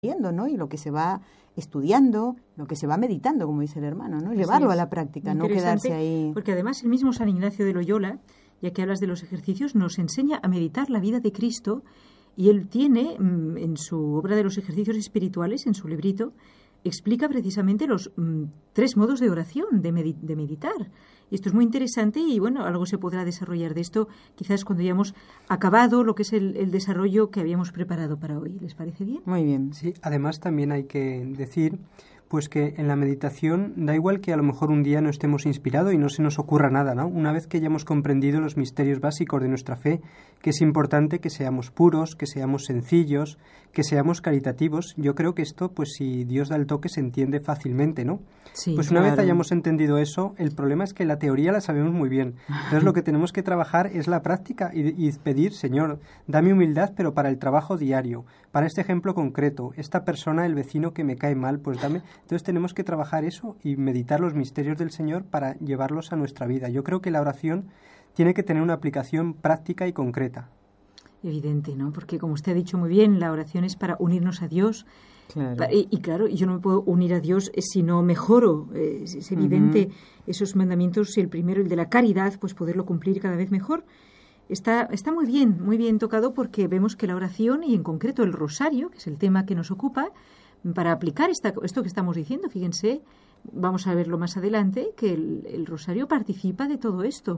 viendo, ¿no? Y lo que se va estudiando, lo que se va meditando, como dice el hermano, ¿no? Llevarlo a la práctica, no quedarse ahí. Porque además el mismo San Ignacio de Loyola, ya que hablas de los ejercicios, nos enseña a meditar la vida de Cristo, y él tiene en su obra de los ejercicios espirituales, en su librito, explica precisamente los 3 modos de oración, de meditar. Y esto es muy interesante y, bueno, algo se podrá desarrollar de esto quizás cuando hayamos acabado lo que es el desarrollo que habíamos preparado para hoy. ¿Les parece bien? Muy bien. Sí, además también hay que decir pues que en la meditación da igual que a lo mejor un día no estemos inspirados y no se nos ocurra nada, ¿no? Una vez que ya hemos comprendido los misterios básicos de nuestra fe, que es importante que seamos puros, que seamos sencillos, que seamos caritativos, yo creo que esto, pues si Dios da el toque, se entiende fácilmente, ¿no? Sí, pues una vez hayamos entendido eso, el problema es que la teoría la sabemos muy bien. Entonces lo que tenemos que trabajar es la práctica y pedir, Señor, dame humildad, pero para el trabajo diario, para este ejemplo concreto, esta persona, el vecino que me cae mal, pues dame. Entonces tenemos que trabajar eso y meditar los misterios del Señor para llevarlos a nuestra vida. Yo creo que la oración tiene que tener una aplicación práctica y concreta. Evidente, ¿no? Porque como usted ha dicho muy bien, la oración es para unirnos a Dios. Claro. Y claro, yo no me puedo unir a Dios si no mejoro. Es evidente esos mandamientos, el primero, el de la caridad, pues poderlo cumplir cada vez mejor. Está muy bien tocado, porque vemos que la oración, y en concreto el rosario, que es el tema que nos ocupa, para aplicar esto que estamos diciendo, fíjense, vamos a verlo más adelante, que el rosario participa de todo esto.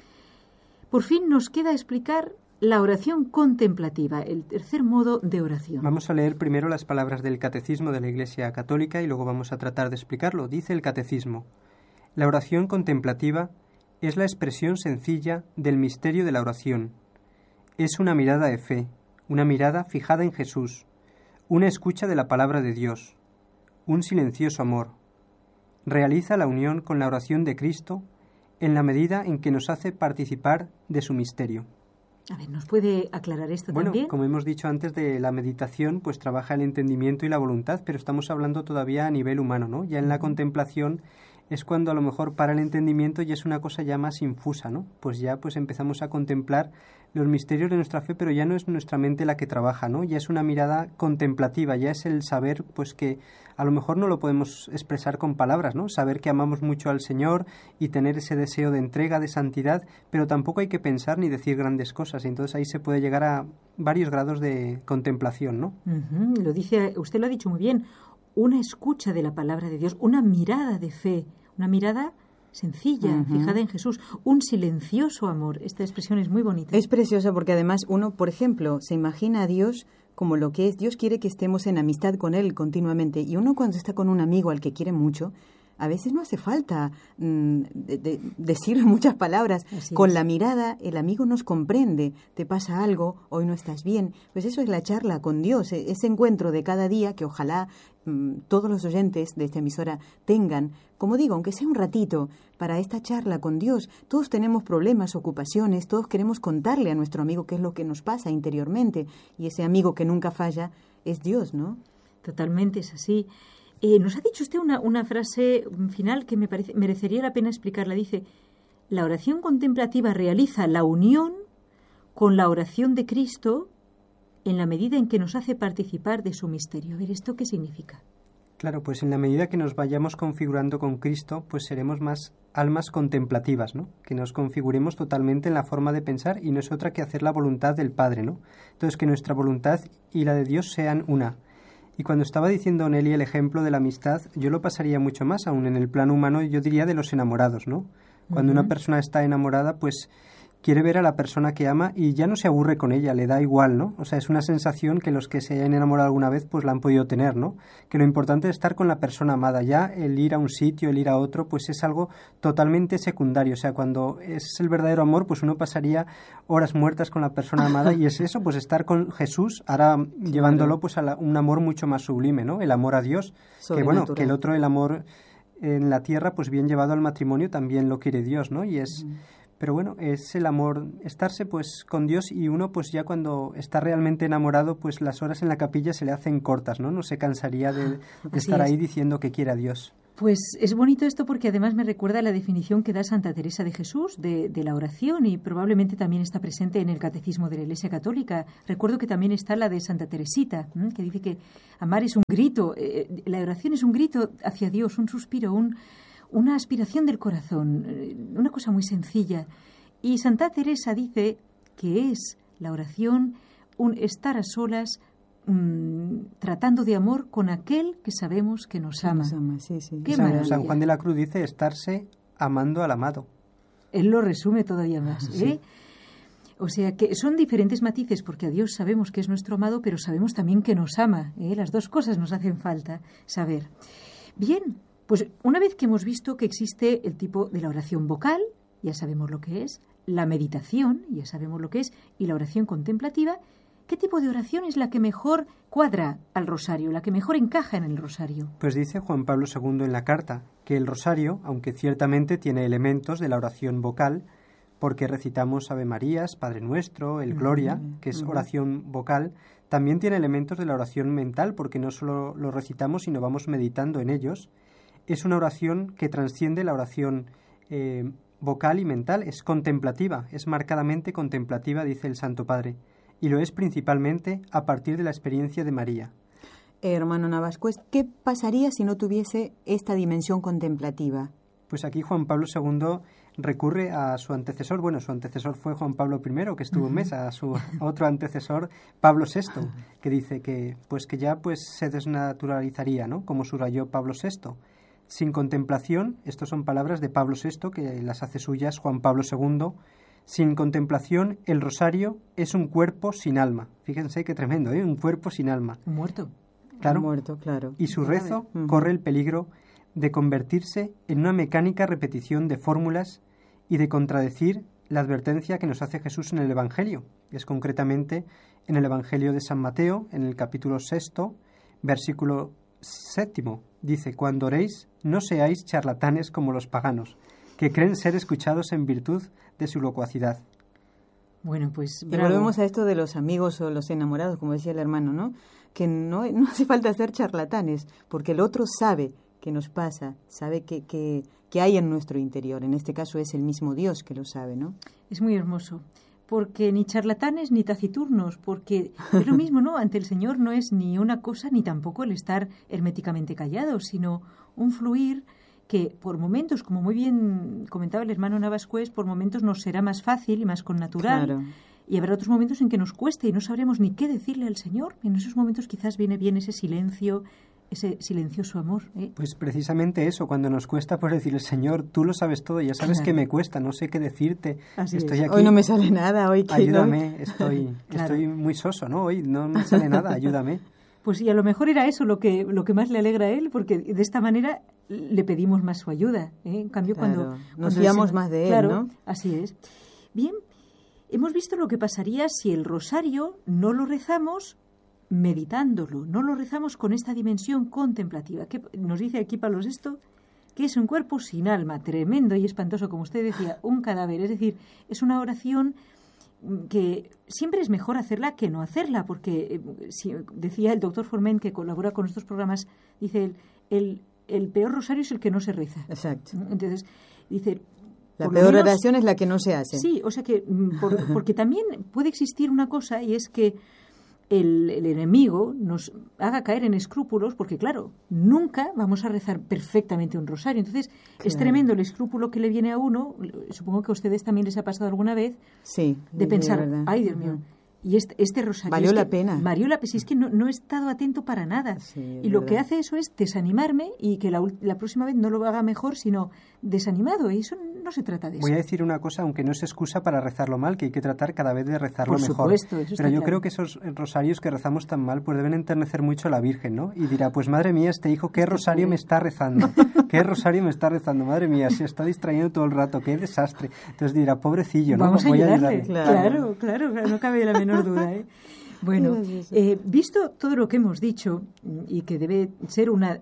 Por fin nos queda explicar la oración contemplativa, el tercer modo de oración. Vamos a leer primero las palabras del Catecismo de la Iglesia Católica y luego vamos a tratar de explicarlo. Dice el Catecismo: la oración contemplativa es la expresión sencilla del misterio de la oración. Es una mirada de fe, una mirada fijada en Jesús, una escucha de la palabra de Dios, un silencioso amor. Realiza la unión con la oración de Cristo en la medida en que nos hace participar de su misterio. A ver, ¿nos puede aclarar esto también? Bueno, como hemos dicho antes, de la meditación, pues trabaja el entendimiento y la voluntad, pero estamos hablando todavía a nivel humano, ¿no? Ya en la contemplación es cuando a lo mejor para el entendimiento ya es una cosa ya más infusa, ¿no? Pues ya pues empezamos a contemplar los misterios de nuestra fe, pero ya no es nuestra mente la que trabaja, ¿no? Ya es una mirada contemplativa, ya es el saber pues que a lo mejor no lo podemos expresar con palabras, ¿no? Saber que amamos mucho al Señor y tener ese deseo de entrega, de santidad, pero tampoco hay que pensar ni decir grandes cosas, y entonces ahí se puede llegar a varios grados de contemplación, ¿no? Lo dice, usted lo ha dicho muy bien, una escucha de la palabra de Dios, una mirada de fe, una mirada sencilla, fijada en Jesús, un silencioso amor. Esta expresión es muy bonita. Es preciosa porque además uno, por ejemplo, se imagina a Dios como lo que es. Dios quiere que estemos en amistad con Él continuamente, y uno cuando está con un amigo al que quiere mucho, a veces no hace falta decir muchas palabras. Con la mirada el amigo nos comprende. Te pasa algo, hoy no estás bien. Pues eso es la charla con Dios, ese encuentro de cada día que ojalá todos los oyentes de esta emisora tengan, como digo, aunque sea un ratito, para esta charla con Dios. Todos tenemos problemas, ocupaciones, todos queremos contarle a nuestro amigo qué es lo que nos pasa interiormente, y ese amigo que nunca falla es Dios, ¿no? Totalmente, es así. Nos ha dicho usted una frase final que me parece merecería la pena explicarla. Dice: la oración contemplativa realiza la unión con la oración de Cristo en la medida en que nos hace participar de su misterio. A ver, ¿esto qué significa? Claro, pues en la medida que nos vayamos configurando con Cristo, pues seremos más almas contemplativas, ¿no? Que nos configuremos totalmente en la forma de pensar, y no es otra que hacer la voluntad del Padre, ¿no? Entonces, que nuestra voluntad y la de Dios sean una. Y cuando estaba diciendo Nelly el ejemplo de la amistad, yo lo pasaría mucho más aún en el plano humano, yo diría de los enamorados, ¿no? Cuando una persona está enamorada, pues quiere ver a la persona que ama y ya no se aburre con ella, le da igual, ¿no? O sea, es una sensación que los que se hayan enamorado alguna vez pues la han podido tener, ¿no? Que lo importante es estar con la persona amada. Ya el ir a un sitio, el ir a otro, pues es algo totalmente secundario. O sea, cuando es el verdadero amor, pues uno pasaría horas muertas con la persona amada, y es eso, pues estar con Jesús, ahora llevándolo pues a un amor mucho más sublime, ¿no? El amor a Dios, que bueno, que el otro, el amor en la tierra, pues bien llevado al matrimonio también lo quiere Dios, ¿no? Y es... Pero bueno, es el amor, estarse pues con Dios, y uno pues ya cuando está realmente enamorado, pues las horas en la capilla se le hacen cortas, ¿no? No se cansaría de estar ahí diciendo que quiere a Dios. Pues es bonito esto porque además me recuerda la definición que da Santa Teresa de Jesús de la oración y probablemente también está presente en el Catecismo de la Iglesia Católica. Recuerdo que también está la de Santa Teresita, que dice que amar es un grito, la oración es un grito hacia Dios, un suspiro, una aspiración del corazón, una cosa muy sencilla. Y Santa Teresa dice que es la oración un estar a solas tratando de amor con aquel que sabemos que nos ama. Sí. Qué San maravilla. Juan de la Cruz dice estarse amando al amado. Él lo resume todavía más. Sí. O sea que son diferentes matices porque a Dios sabemos que es nuestro amado, pero sabemos también que nos ama. Las dos cosas nos hacen falta saber. Bien, pues una vez que hemos visto que existe el tipo de la oración vocal, ya sabemos lo que es, la meditación, ya sabemos lo que es, y la oración contemplativa, ¿qué tipo de oración es la que mejor cuadra al rosario, la que mejor encaja en el rosario? Pues dice Juan Pablo II en la carta que el rosario, aunque ciertamente tiene elementos de la oración vocal, porque recitamos Ave Marías, Padre Nuestro, el Gloria, que es oración vocal, también tiene elementos de la oración mental, porque no solo lo recitamos, sino vamos meditando en ellos. Es una oración que transciende la oración vocal y mental, es contemplativa, es marcadamente contemplativa, dice el Santo Padre. Y lo es principalmente a partir de la experiencia de María. Hermano Navascués, ¿qué pasaría si no tuviese esta dimensión contemplativa? Pues aquí Juan Pablo II recurre a su antecesor. Bueno, su antecesor fue Juan Pablo I, que estuvo en mesa, a su otro antecesor, Pablo VI, que dice que ya se desnaturalizaría, ¿no? Como subrayó Pablo VI. Sin contemplación, estas son palabras de Pablo VI, que las hace suyas Juan Pablo II. Sin contemplación, el rosario es un cuerpo sin alma. Fíjense qué tremendo, ¿eh? Un cuerpo sin alma. Muerto. Claro. Muerto, claro. Y su rezo corre el peligro de convertirse en una mecánica repetición de fórmulas y de contradecir la advertencia que nos hace Jesús en el Evangelio. Es concretamente en el Evangelio de San Mateo, en el capítulo 6, versículo 7. Dice, cuando oréis, no seáis charlatanes como los paganos, que creen ser escuchados en virtud de su locuacidad. Bueno, pues y volvemos a esto de los amigos o los enamorados, como decía el hermano, ¿no? Que no hace falta ser charlatanes, porque el otro sabe qué nos pasa, sabe que hay en nuestro interior. En este caso es el mismo Dios que lo sabe, ¿no? Es muy hermoso, porque ni charlatanes ni taciturnos, porque es lo mismo, ¿no? Ante el Señor no es ni una cosa ni tampoco el estar herméticamente callado, sino un fluir que por momentos, como muy bien comentaba el hermano Navascués, por momentos nos será más fácil y más connatural. Claro. Y habrá otros momentos en que nos cueste y no sabremos ni qué decirle al Señor. En esos momentos quizás viene bien ese silencio, ese silencioso amor. Pues precisamente eso, cuando nos cuesta por decirle, Señor, tú lo sabes todo, ya sabes que me cuesta, no sé qué decirte. Así estoy es. aquí. Hoy no me sale nada, hoy que ayúdame, estoy muy soso, ¿no? Hoy no me sale nada, ayúdame. Pues y a lo mejor era eso lo que más le alegra a él, porque de esta manera le pedimos más su ayuda. En cambio, cuando nos fiamos más de él, claro, ¿no? Así es. Bien, hemos visto lo que pasaría si el rosario no lo rezamos meditándolo, no lo rezamos con esta dimensión contemplativa. Que nos dice aquí Pablo VI que es un cuerpo sin alma, tremendo y espantoso, como usted decía, un cadáver. Es decir, es una oración que siempre es mejor hacerla que no hacerla, porque decía el doctor Forment, que colabora con estos programas, dice el peor rosario es el que no se reza. Exacto. Entonces, dice... La peor oración es la que no se hace. Sí, o sea que, porque también puede existir una cosa, y es que el enemigo nos haga caer en escrúpulos, porque claro, nunca vamos a rezar perfectamente un rosario. Entonces, es tremendo el escrúpulo que le viene a uno, supongo que a ustedes también les ha pasado alguna vez, de pensar, ay Dios mío, y este rosario... Valió la pena. Valió la pena, si es que no he estado atento para nada. Sí, y lo que hace eso es desanimarme y que la próxima vez no lo haga mejor, sino desanimado. Y eso no se trata de eso. Voy a decir una cosa, aunque no es excusa para rezarlo mal, que hay que tratar cada vez de rezarlo mejor. Por supuesto, eso está Pero yo claro. creo que esos rosarios que rezamos tan mal pues deben enternecer mucho a la Virgen, ¿no? Y dirá, pues madre mía, este hijo, ¿qué rosario me está rezando? ¿Qué rosario me está rezando? Madre mía, se está distrayendo todo el rato, qué desastre. Entonces dirá, pobrecillo, ¿no? Vamos a ayudarle. Claro. Claro, no cabe la menor duda, ¿eh? Bueno, visto todo lo que hemos dicho y que debe ser una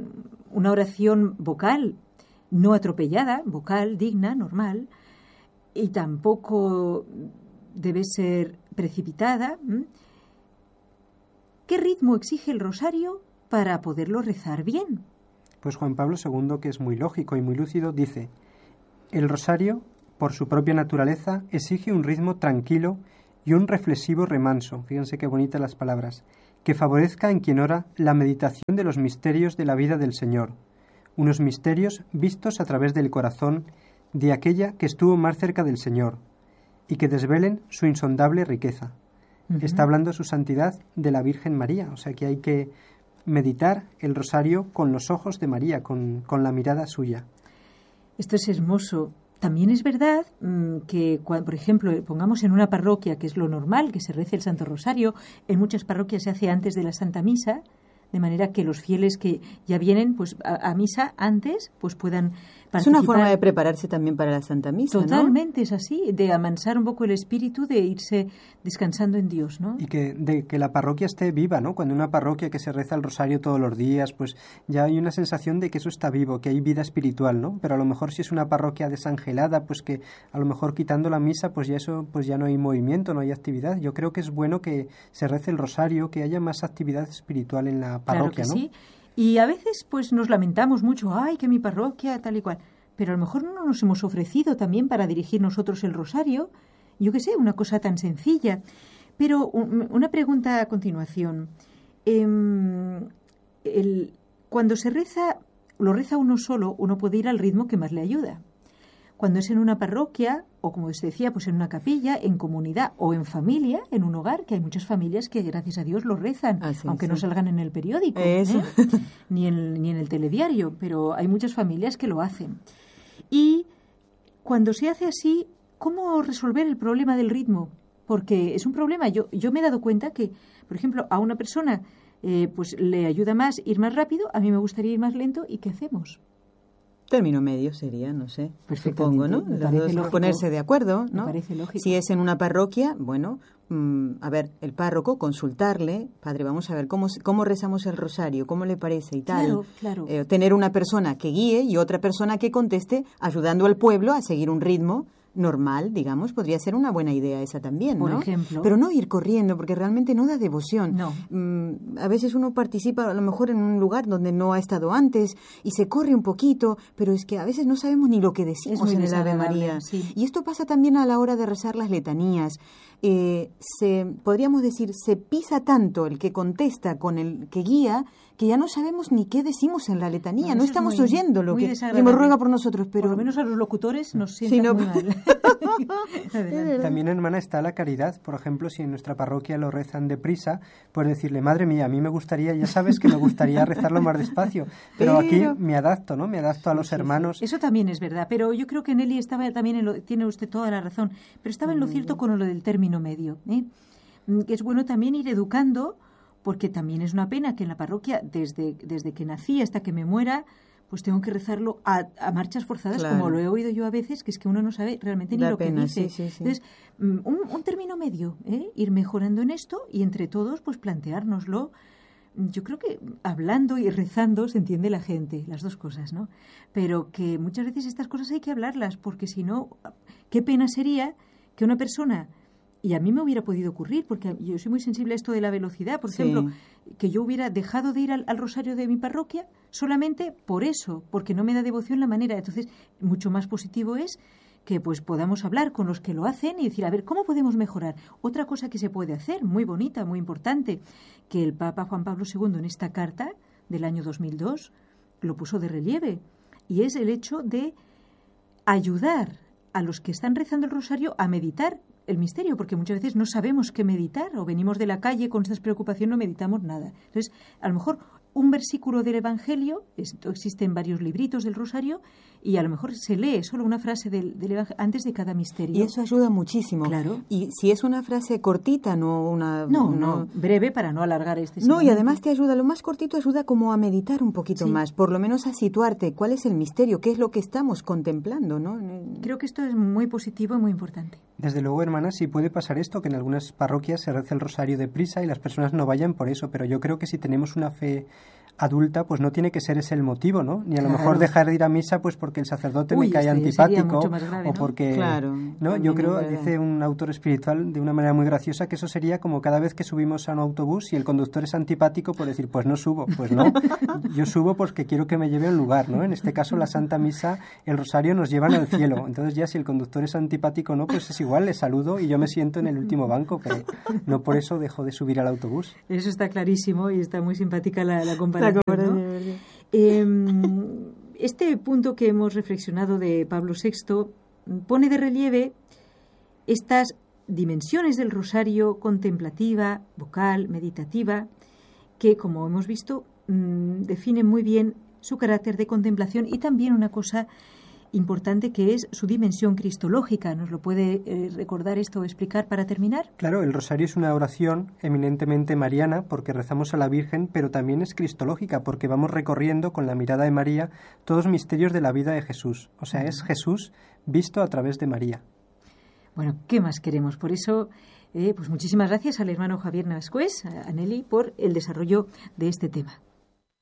oración vocal, no atropellada, vocal, digna, normal, y tampoco debe ser precipitada, ¿qué ritmo exige el rosario para poderlo rezar bien? Pues Juan Pablo II, que es muy lógico y muy lúcido, dice: el rosario, por su propia naturaleza, exige un ritmo tranquilo y un reflexivo remanso, fíjense qué bonitas las palabras, que favorezca en quien ora la meditación de los misterios de la vida del Señor, unos misterios vistos a través del corazón de aquella que estuvo más cerca del Señor, y que desvelen su insondable riqueza. Está hablando su santidad de la Virgen María, o sea que hay que meditar el rosario con los ojos de María, con la mirada suya. Esto es hermoso. También es verdad que, por ejemplo, pongamos en una parroquia, que es lo normal, que se rece el Santo Rosario, en muchas parroquias se hace antes de la Santa Misa, de manera que los fieles que ya vienen pues a misa antes pues puedan participar. Es una forma de prepararse también para la Santa Misa, Totalmente, ¿no? Es así, de amansar un poco el espíritu, de irse descansando en Dios, ¿no? Y de que la parroquia esté viva, ¿no? Cuando una parroquia que se reza el rosario todos los días, pues ya hay una sensación de que eso está vivo, que hay vida espiritual, ¿no? Pero a lo mejor si es una parroquia desangelada, pues que a lo mejor quitando la misa, pues ya eso, pues ya no hay movimiento, no hay actividad. Yo creo que es bueno que se rece el rosario, que haya más actividad espiritual en la parroquia, claro que ¿no? Sí. Y a veces pues nos lamentamos mucho, ay, que mi parroquia tal y cual. Pero a lo mejor no nos hemos ofrecido también para dirigir nosotros el rosario. Yo qué sé, una cosa tan sencilla. Pero una pregunta a continuación. Cuando se reza, lo reza uno solo, uno puede ir al ritmo que más le ayuda. Cuando es en una parroquia, o como os decía, pues en una capilla, en comunidad o en familia, en un hogar, que hay muchas familias que, gracias a Dios, lo rezan, aunque no salgan en el periódico, ni en el telediario, pero hay muchas familias que lo hacen. Y cuando se hace así, ¿cómo resolver el problema del ritmo? Porque es un problema. Yo me he dado cuenta que, por ejemplo, a una persona pues le ayuda más ir más rápido, a mí me gustaría ir más lento, ¿y qué hacemos? Término medio sería, no sé, supongo, ¿no? Los dos ponerse de acuerdo, ¿no? Me parece lógico. Si es en una parroquia, bueno, a ver, el párroco, consultarle, padre, vamos a ver cómo rezamos el rosario, cómo le parece y tal. Claro. Tener una persona que guíe y otra persona que conteste, ayudando al pueblo a seguir un ritmo normal, digamos, podría ser una buena idea esa también, ¿no? Por ejemplo. Pero no ir corriendo, porque realmente no da devoción. No. A veces uno participa a lo mejor en un lugar donde no ha estado antes y se corre un poquito, pero es que a veces no sabemos ni lo que decimos en el Ave María. Sí. Y esto pasa también a la hora de rezar las letanías. Podríamos decir, se pisa tanto el que contesta con el que guía, que ya no sabemos ni qué decimos en la letanía, no estamos oyendo lo que Dios ruega por nosotros, pero por lo menos a los locutores nos sientan muy mal. También, hermana, está la caridad. Por ejemplo, si en nuestra parroquia lo rezan deprisa, pues decirle, madre mía, a mí me gustaría, ya sabes que me gustaría rezarlo más despacio, pero aquí me adapto, ¿no? Me adapto a los hermanos. Eso también es verdad, pero yo creo que Nelly estaba también tiene usted toda la razón, pero estaba en lo cierto con lo del término medio, que es bueno también ir educando, porque también es una pena que en la parroquia, desde que nací hasta que me muera, pues tengo que rezarlo a marchas forzadas, claro. Como lo he oído yo a veces, que es que uno no sabe realmente ni lo que dice. Sí. Entonces, un término medio, ir mejorando en esto y entre todos pues planteárnoslo. Yo creo que hablando y rezando se entiende la gente, las dos cosas, ¿no? Pero que muchas veces estas cosas hay que hablarlas, porque si no, qué pena sería que una persona... Y a mí me hubiera podido ocurrir, porque yo soy muy sensible a esto de la velocidad. Por ejemplo, que yo hubiera dejado de ir al rosario de mi parroquia solamente por eso, porque no me da devoción la manera. Entonces, mucho más positivo es que pues podamos hablar con los que lo hacen y decir, a ver, ¿cómo podemos mejorar? Otra cosa que se puede hacer, muy bonita, muy importante, que el Papa Juan Pablo II en esta carta del año 2002 lo puso de relieve, y es el hecho de ayudar a los que están rezando el rosario a meditar el misterio, porque muchas veces no sabemos qué meditar o venimos de la calle con estas preocupaciones, no meditamos nada. Entonces, a lo mejor un versículo del Evangelio, existen varios libritos del Rosario, y a lo mejor se lee solo una frase del Evangelio antes de cada misterio. Y eso ayuda muchísimo. Claro. Y si es una frase cortita, no una... No, breve para no alargar este No, y además te ayuda, lo más cortito ayuda como a meditar un poquito más, por lo menos a situarte cuál es el misterio, qué es lo que estamos contemplando, ¿no? Creo que esto es muy positivo y muy importante. Desde luego, hermanas, sí puede pasar esto, que en algunas parroquias se reza el rosario deprisa y las personas no vayan por eso, pero yo creo que si tenemos una fe adulta, pues no tiene que ser ese el motivo, ¿no? Ni a lo mejor dejar de ir a misa pues porque el sacerdote me cae antipático grave, o porque... ¿no? Yo creo, dice un autor espiritual de una manera muy graciosa, que eso sería como cada vez que subimos a un autobús y el conductor es antipático, por decir, pues no subo. Pues no, yo subo porque quiero que me lleve a un lugar, ¿no? En este caso la Santa Misa, el rosario nos llevan al cielo. Entonces ya si el conductor es antipático, no, pues es igual, le saludo y yo me siento en el último banco, pero no por eso dejo de subir al autobús. Eso está clarísimo y está muy simpática la comparación, ¿no? Este punto que hemos reflexionado de Pablo VI pone de relieve estas dimensiones del rosario: contemplativa, vocal, meditativa, que, como hemos visto, definen muy bien su carácter de contemplación y también una cosa importante que es su dimensión cristológica. ¿Nos lo puede recordar esto o explicar para terminar? Claro, el rosario es una oración eminentemente mariana porque rezamos a la Virgen, pero también es cristológica porque vamos recorriendo con la mirada de María todos los misterios de la vida de Jesús. O sea, es Jesús visto a través de María. Bueno, ¿qué más queremos? Por eso, pues muchísimas gracias al hermano Javier Navascués, a Nelly, por el desarrollo de este tema.